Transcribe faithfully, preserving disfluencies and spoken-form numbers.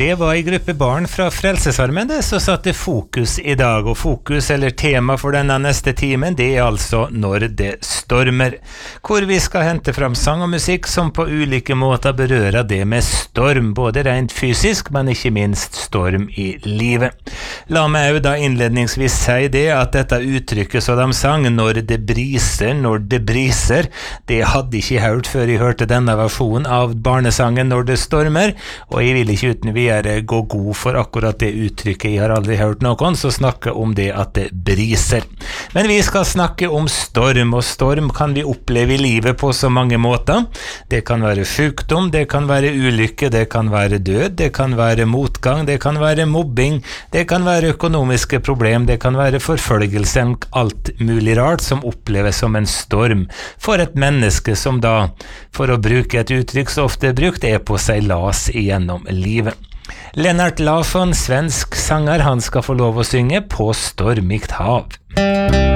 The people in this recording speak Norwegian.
Det var en gruppe barn fra Frelsesarmen det som satte fokus i dag, og fokus eller tema for denne neste timen, det er altså når det stormer, hvor vi skal hente fram sang og musikk som på ulike måter berører det med storm, både rent fysisk, men ikke minst storm i livet. La meg jo da innledningsvis si det at dette uttrykket som de sang, når det briser, når det briser, det hadde jeg ikke hørt før jeg hørte denne versjonen av barnesangen Når det stormer, og jeg vil ikke uten vi er gå god for akkurat det uttrykket. Jeg har aldri hørt noen som snakker om det at det briser. Men vi skal snakke om storm, og storm kan vi oppleve i livet på så mange måter. Det kan være sykdom, det kan være ulykke, det kan være død, det kan være motgang, det kan være mobbing, det kan være økonomiske problem, det kan være forfølgelse, alt mulig rart som oppleves som en storm for et menneske som da, for å bruke et uttrykk så ofte brukt, er på seg las igjennom livet. Lennart Larsson, svensk sanger, han skal få lov å synge På stormigt hav.